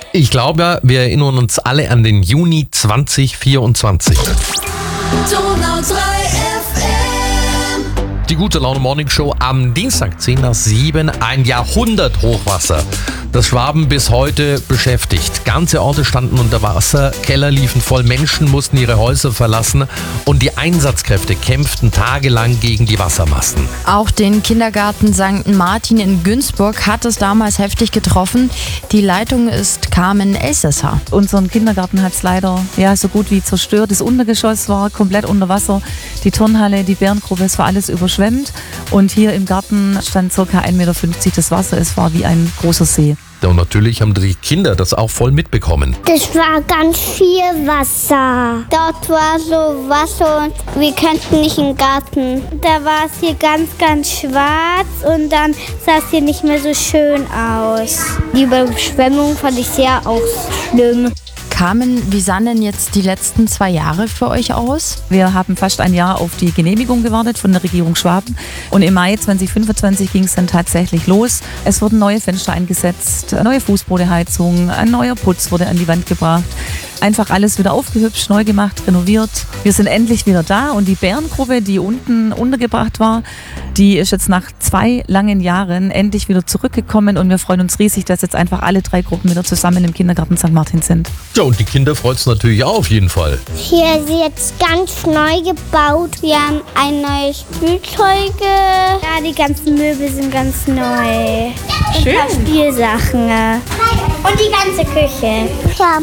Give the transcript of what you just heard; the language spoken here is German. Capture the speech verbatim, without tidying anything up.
Ich glaube, wir erinnern uns alle an den Juni zwanzig vierundzwanzig. Donau drei F M. Die gute Laune Morning Show am Dienstag zehn nach sieben, ein Jahrhundert Hochwasser, das Schwaben bis heute beschäftigt. Ganze Orte standen unter Wasser, Keller liefen voll, Menschen mussten ihre Häuser verlassen und die Einsatzkräfte kämpften tagelang gegen die Wassermassen. Auch den Kindergarten Sankt Martin in Günzburg hat es damals heftig getroffen. Die Leitung ist Carmen Elsässer. Unseren Kindergarten hat es leider ja, so gut wie zerstört. Das Untergeschoss war komplett unter Wasser. Die Turnhalle, die Bärengruppe, es war alles überschwemmt. Und hier im Garten stand ca. ein Meter fünfzig das Wasser. Es war wie ein großer See. Und natürlich haben die Kinder das auch voll mitbekommen. Das war ganz viel Wasser. Dort war so Wasser und wir könnten nicht in den Garten. Da war es hier ganz, ganz schwarz und dann sah es hier nicht mehr so schön aus. Die Überschwemmung fand ich sehr auch schlimm. Carmen, wie sahen denn jetzt die letzten zwei Jahre für euch aus? Wir haben fast ein Jahr auf die Genehmigung gewartet von der Regierung Schwaben. Und im Mai zwanzig fünfundzwanzig ging es dann tatsächlich los. Es wurden neue Fenster eingesetzt, neue Fußbodenheizung, ein neuer Putz wurde an die Wand gebracht. Einfach alles wieder aufgehübscht, neu gemacht, renoviert. Wir sind endlich wieder da und die Bärengruppe, die unten untergebracht war, die ist jetzt nach zwei langen Jahren endlich wieder zurückgekommen und wir freuen uns riesig, dass jetzt einfach alle drei Gruppen wieder zusammen im Kindergarten Sankt Martin sind. Ja, und die Kinder freut es natürlich auch auf jeden Fall. Hier ist jetzt ganz neu gebaut. Wir haben ein neues Spielzeuge. Ja, die ganzen Möbel sind ganz neu. Schön. Ein paar Spielsachen. Und die ganze Küche. Ja.